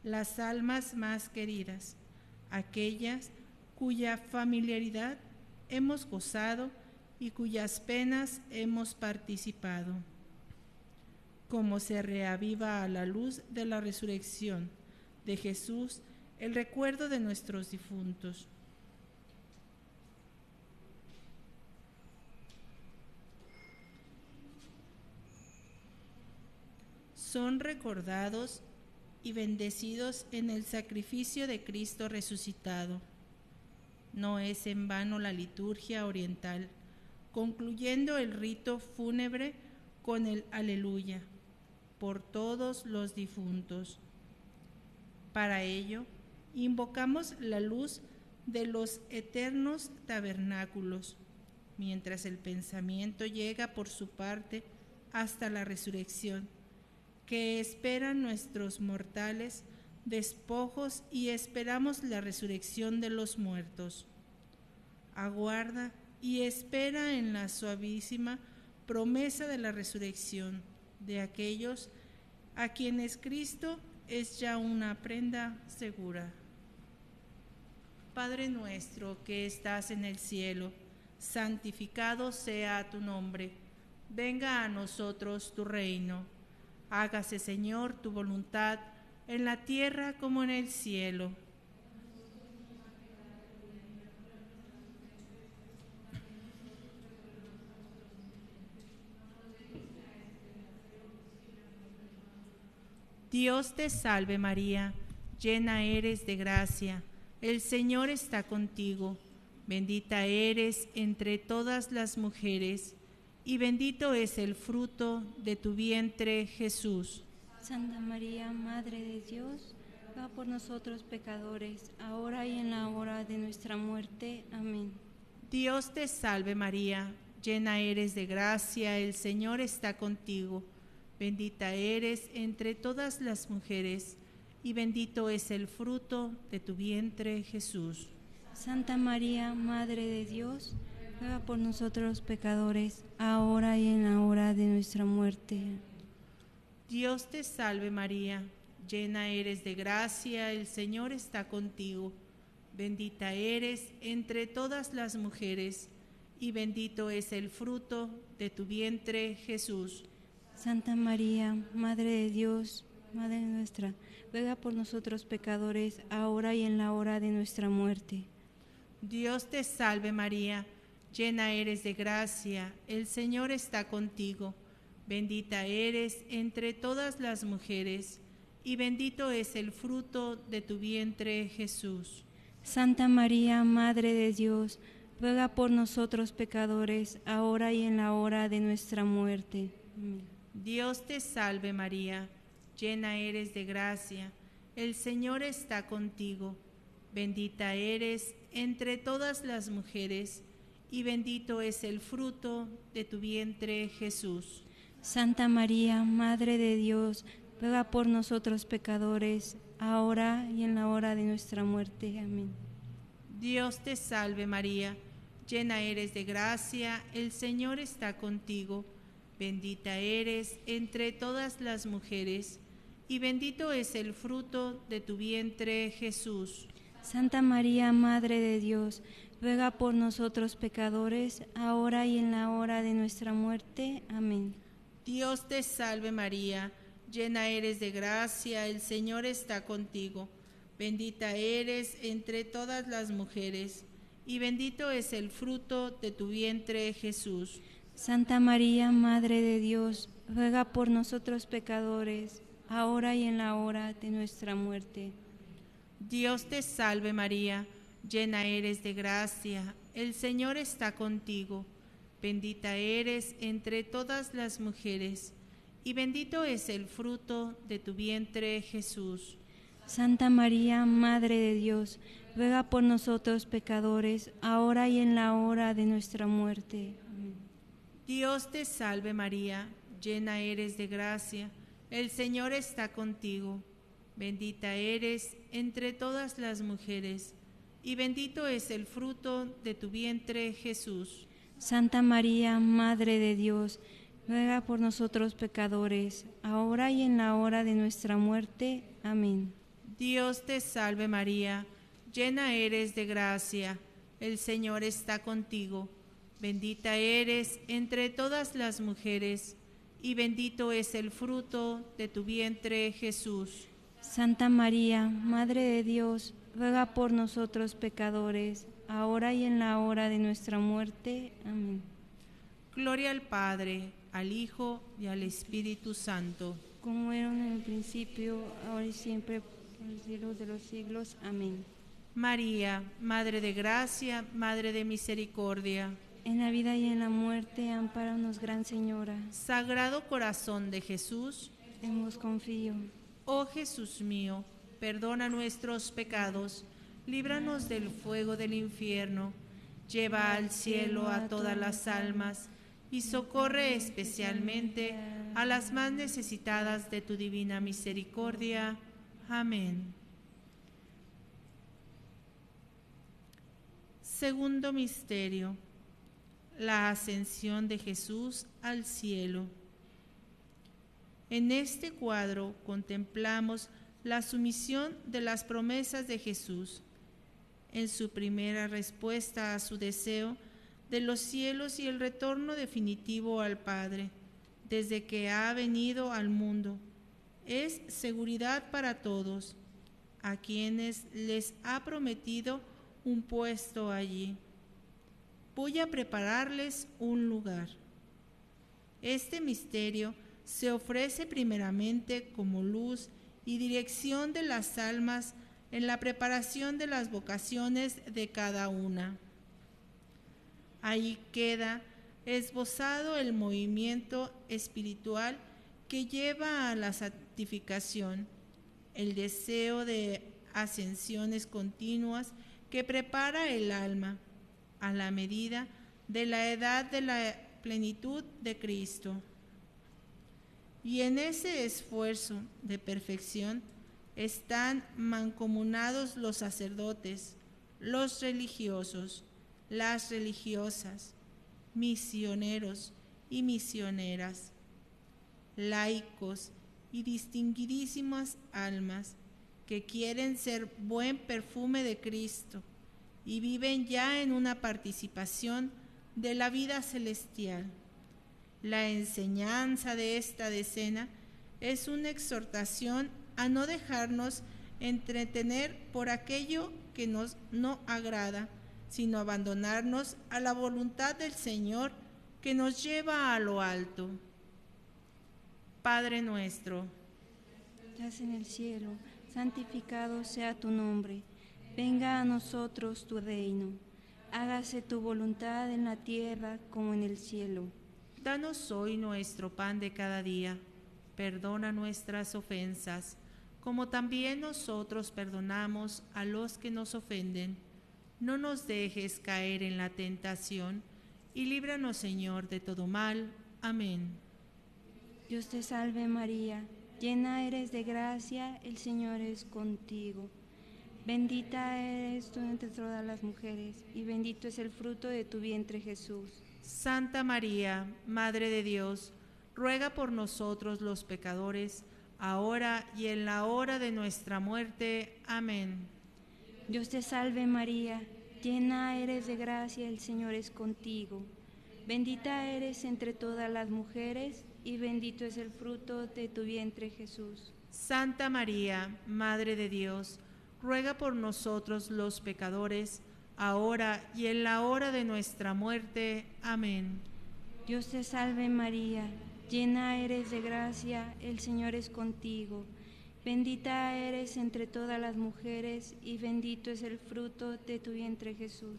las almas más queridas, aquellas cuya familiaridad hemos gozado y cuyas penas hemos participado. Como se reaviva a la luz de la resurrección de Jesús el recuerdo de nuestros difuntos. Son recordados y bendecidos en el sacrificio de Cristo resucitado. No es en vano la liturgia oriental, concluyendo el rito fúnebre con el Aleluya, por todos los difuntos. Para ello, invocamos la luz de los eternos tabernáculos, mientras el pensamiento llega por su parte hasta la resurrección, que esperan nuestros mortales despojos y esperamos la resurrección de los muertos. Aguarda y espera en la suavísima promesa de la resurrección de aquellos a quienes Cristo es ya una prenda segura. Padre nuestro que estás en el cielo, santificado sea tu nombre. Venga a nosotros tu reino. Hágase, Señor, tu voluntad en la tierra como en el cielo. Dios te salve María, llena eres de gracia, el Señor está contigo, bendita eres entre todas las mujeres, y bendito es el fruto de tu vientre, Jesús. Santa María, Madre de Dios, ruega por nosotros pecadores, ahora y en la hora de nuestra muerte. Amén. Dios te salve María, llena eres de gracia, el Señor está contigo. Bendita eres entre todas las mujeres, y bendito es el fruto de tu vientre, Jesús. Santa María, Madre de Dios, ruega por nosotros pecadores, ahora y en la hora de nuestra muerte. Dios te salve María, llena eres de gracia, el Señor está contigo. Bendita eres entre todas las mujeres, y bendito es el fruto de tu vientre, Jesús. Santa María, Madre de Dios, Madre nuestra, ruega por nosotros pecadores, ahora y en la hora de nuestra muerte. Dios te salve María, llena eres de gracia, el Señor está contigo. Bendita eres entre todas las mujeres, y bendito es el fruto de tu vientre, Jesús. Santa María, Madre de Dios, ruega por nosotros pecadores, ahora y en la hora de nuestra muerte. Amén. Dios te salve María, llena eres de gracia, el Señor está contigo. Bendita eres entre todas las mujeres, y bendito es el fruto de tu vientre, Jesús. Santa María, Madre de Dios, ruega por nosotros pecadores, ahora y en la hora de nuestra muerte. Amén. Dios te salve María, llena eres de gracia, el Señor está contigo. Bendita eres entre todas las mujeres, y bendito es el fruto de tu vientre, Jesús. Santa María, Madre de Dios, ruega por nosotros pecadores, ahora y en la hora de nuestra muerte. Amén. Dios te salve María, llena eres de gracia, el Señor está contigo. Bendita eres entre todas las mujeres, y bendito es el fruto de tu vientre, Jesús. Santa María, Madre de Dios, ruega por nosotros pecadores, ahora y en la hora de nuestra muerte. Dios te salve María, llena eres de gracia, el Señor está contigo. Bendita eres entre todas las mujeres, y bendito es el fruto de tu vientre, Jesús. Santa María, Madre de Dios, ruega por nosotros pecadores, ahora y en la hora de nuestra muerte. Amén. Dios te salve María, llena eres de gracia, el Señor está contigo. Bendita eres entre todas las mujeres, y bendito es el fruto de tu vientre, Jesús. Santa María, Madre de Dios, ruega por nosotros pecadores, ahora y en la hora de nuestra muerte. Amén. Dios te salve María, llena eres de gracia, el Señor está contigo. Bendita eres entre todas las mujeres, y bendito es el fruto de tu vientre, Jesús. Santa María, Madre de Dios, ruega por nosotros pecadores, ahora y en la hora de nuestra muerte. Amén. Gloria al Padre, al Hijo y al Espíritu Santo. Como era en el principio, ahora y siempre, por los siglos de los siglos. Amén. María, Madre de Gracia, Madre de Misericordia. En la vida y en la muerte, ampáranos, Gran Señora. Sagrado Corazón de Jesús, En vos confío. oh Jesús mío, perdona nuestros pecados, líbranos del fuego del infierno, lleva al cielo a todas las almas y socorre especialmente a las más necesitadas de tu divina misericordia. Amén. Segundo misterio: la ascensión de Jesús al cielo. En este cuadro contemplamos la sumisión de las promesas de Jesús en su primera respuesta a su deseo de los cielos y el retorno definitivo al Padre desde que ha venido al mundo. Es seguridad para todos, a quienes les ha prometido un puesto allí. Voy a prepararles un lugar. Este misterio se ofrece primeramente como luz y dirección de las almas en la preparación de las vocaciones de cada una. Ahí queda esbozado el movimiento espiritual que lleva a la santificación, el deseo de ascensiones continuas que prepara el alma a la medida de la edad de la plenitud de Cristo. Y en ese esfuerzo de perfección están mancomunados los sacerdotes, los religiosos, las religiosas, misioneros y misioneras, laicos y distinguidísimas almas que quieren ser buen perfume de Cristo y viven ya en una participación de la vida celestial. La enseñanza de esta decena es una exhortación a no dejarnos entretener por aquello que nos no agrada, sino abandonarnos a la voluntad del Señor que nos lleva a lo alto. Padre nuestro, que estás en el cielo, santificado sea tu nombre. Venga a nosotros tu reino. Hágase tu voluntad en la tierra como en el cielo. danos hoy nuestro pan de cada día. Perdona nuestras ofensas, como también nosotros perdonamos a los que nos ofenden. No nos dejes caer en la tentación, y líbranos, Señor, de todo mal. Amén. Dios te salve María, llena eres de gracia, el Señor es contigo. Bendita eres tú entre todas las mujeres, y bendito es el fruto de tu vientre Jesús. Santa María, Madre de Dios, ruega por nosotros los pecadores, ahora y en la hora de nuestra muerte. Amén. Dios te salve María, llena eres de gracia, el Señor es contigo. Bendita eres entre todas las mujeres, y bendito es el fruto de tu vientre Jesús. Santa María, Madre de Dios, ruega por nosotros los pecadores, ahora y en la hora de nuestra muerte. Amén. Dios te salve María, llena eres de gracia, el Señor es contigo. Bendita eres entre todas las mujeres, y bendito es el fruto de tu vientre Jesús.